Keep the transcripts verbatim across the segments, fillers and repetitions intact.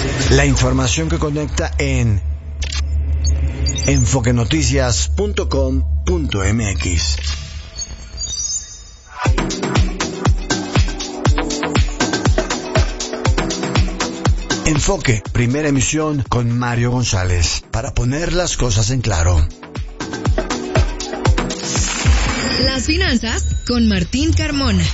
La información que conecta en enfoque noticias punto com punto m x. Enfoque, primera emisión con Mario González, para poner las cosas en claro. Las finanzas con Martín Carmona.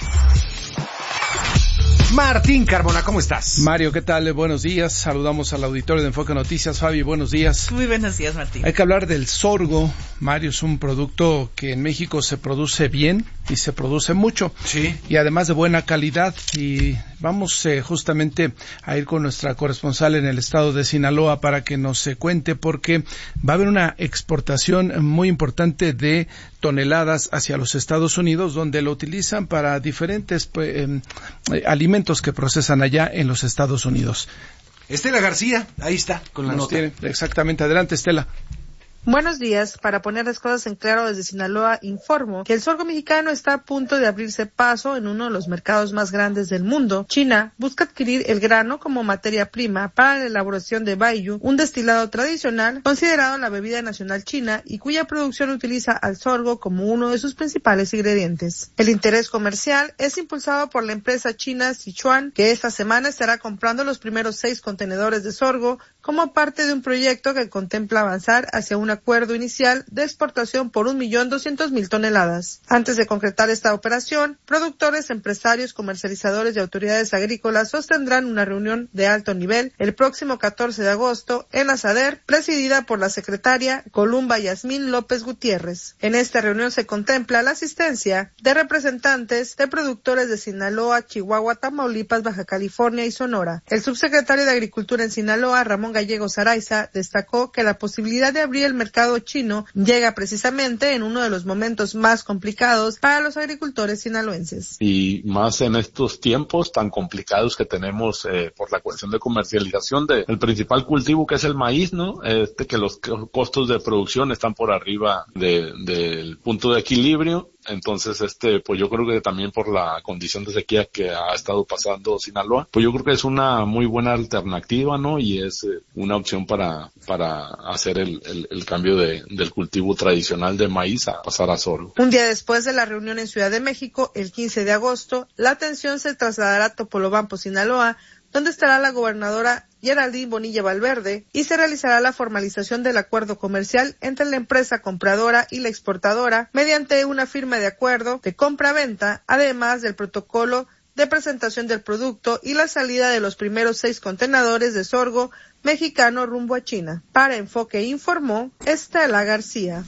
Martín Carmona, ¿cómo estás? Mario, ¿qué tal? Buenos días. Saludamos al auditorio de Enfoque Noticias. Fabi, buenos días. Muy buenos días, Martín. Hay que hablar del sorgo. Mario, es un producto que en México se produce bien y se produce mucho. Sí. Y además de buena calidad. Y vamos eh, justamente a ir con nuestra corresponsal en el estado de Sinaloa para que nos eh, cuente, porque va a haber una exportación muy importante de toneladas hacia los Estados Unidos, donde lo utilizan para diferentes pues, eh, eh, alimentos que procesan allá en los Estados Unidos. Estela García, ahí está, con la Nos nota. tiene, exactamente. Adelante, Estela. Buenos días. Para poner las cosas en claro, desde Sinaloa informo que el sorgo mexicano está a punto de abrirse paso en uno de los mercados más grandes del mundo. China busca adquirir el grano como materia prima para la elaboración de baiyu, un destilado tradicional considerado la bebida nacional china y cuya producción utiliza al sorgo como uno de sus principales ingredientes. El interés comercial es impulsado por la empresa china Sichuan, que esta semana estará comprando los primeros seis contenedores de sorgo como parte de un proyecto que contempla avanzar hacia un acuerdo inicial de exportación por un millón doscientos mil toneladas. Antes de concretar esta operación, productores, empresarios, comercializadores y autoridades agrícolas sostendrán una reunión de alto nivel el próximo catorce de agosto en la SADER, presidida por la secretaria Columba Yasmín López Gutiérrez. En esta reunión se contempla la asistencia de representantes de productores de Sinaloa, Chihuahua, Tamaulipas, Baja California y Sonora. El subsecretario de Agricultura en Sinaloa, Ramón Gallegos Araiza, destacó que la posibilidad de abrir el mercado chino llega precisamente en uno de los momentos más complicados para los agricultores sinaloenses. Y más en estos tiempos tan complicados que tenemos eh, por la cuestión de comercialización del de principal cultivo, que es el maíz, ¿no? Este que los costos de producción están por arriba de, del punto de equilibrio. Entonces, este, pues yo creo que también por la condición de sequía que ha estado pasando Sinaloa, pues yo creo que es una muy buena alternativa, ¿no? Y es eh, una opción para, para hacer el, el, el cambio de, del cultivo tradicional de maíz a pasar a sorgo. Un día después de la reunión en Ciudad de México, el quince de agosto, la atención se trasladará a Topolobampo, Sinaloa, donde estará la gobernadora Geraldine Bonilla Valverde, y se realizará la formalización del acuerdo comercial entre la empresa compradora y la exportadora mediante una firma de acuerdo de compra-venta, además del protocolo de presentación del producto y la salida de los primeros seis contenedores de sorgo mexicano rumbo a China. Para Enfoque informó Estela García.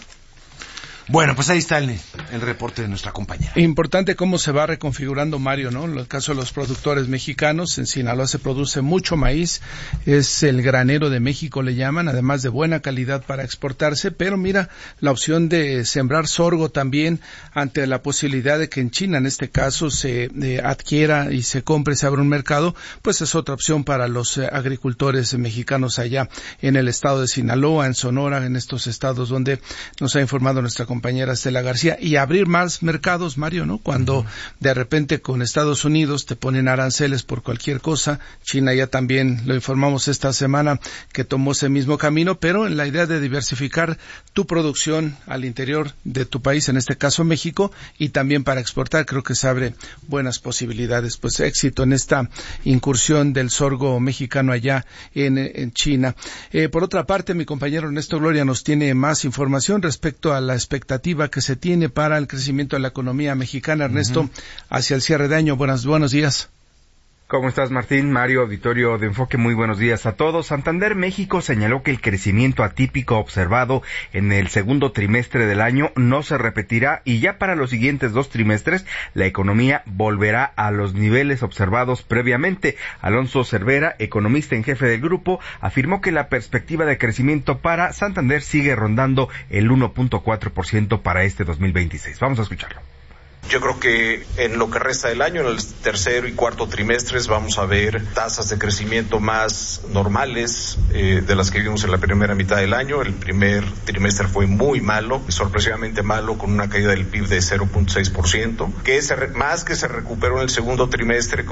Bueno, pues ahí está el, el reporte de nuestra compañera. Importante cómo se va reconfigurando, Mario, ¿no? En el caso de los productores mexicanos, en Sinaloa se produce mucho maíz, es el granero de México, le llaman, además de buena calidad para exportarse, pero mira, la opción de sembrar sorgo también ante la posibilidad de que en China, en este caso, se eh, adquiera y se compre, se abra un mercado, pues es otra opción para los eh, agricultores mexicanos allá en el estado de Sinaloa, en Sonora, en estos estados donde nos ha informado nuestra compañera Estela García, y abrir más mercados, Mario, ¿no? Cuando de repente con Estados Unidos te ponen aranceles por cualquier cosa, China ya también lo informamos esta semana que tomó ese mismo camino, pero en la idea de diversificar tu producción al interior de tu país, en este caso México, y también para exportar, creo que se abre buenas posibilidades. Pues éxito en esta incursión del sorgo mexicano allá en, en China. Eh, por otra parte, mi compañero Ernesto Gloria nos tiene más información respecto a la expectativa que se tiene para el crecimiento de la economía mexicana. Ernesto, uh-huh. hacia el cierre de año. Buenos, buenos días. ¿Cómo estás, Martín? Mario, auditorio de Enfoque, muy buenos días a todos. Santander México señaló que el crecimiento atípico observado en el segundo trimestre del año no se repetirá y ya para los siguientes dos trimestres la economía volverá a los niveles observados previamente. Alonso Cervera, economista en jefe del grupo, afirmó que la perspectiva de crecimiento para Santander sigue rondando el uno punto cuatro por ciento para este dos mil veintiséis. Vamos a escucharlo. Yo creo que en lo que resta del año, en el tercero y cuarto trimestres, vamos a ver tasas de crecimiento más normales eh, de las que vimos en la primera mitad del año. El primer trimestre fue muy malo, sorpresivamente malo, con una caída del P I B de cero punto seis por ciento, que es más que se recuperó en el segundo trimestre